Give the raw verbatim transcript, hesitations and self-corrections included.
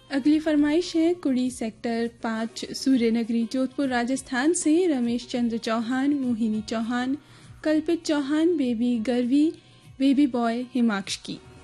अगली फरमाइश है कुड़ी सेक्टर पाँच सूर्यनगरी जोधपुर राजस्थान से रमेश चंद्र चौहान, मोहिनी चौहान, कल्पित चौहान, बेबी गर्वी, बेबी बॉय हिमाक्ष की।